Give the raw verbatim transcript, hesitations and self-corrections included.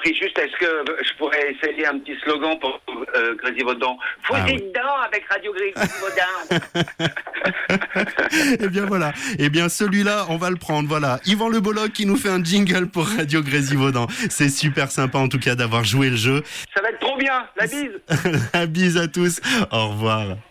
puis juste, est-ce que je pourrais essayer un petit slogan pour euh, Grésivaudan? Foutez Ah oui. dedans avec Radio Grésivaudan. Eh bien voilà, eh bien celui-là, on va le prendre, voilà. Yvan Le Bolloc qui nous fait un jingle pour Radio Grésivaudan. C'est super sympa en tout cas d'avoir joué le jeu. Ça va être trop bien, la bise. La bise à tous, au revoir.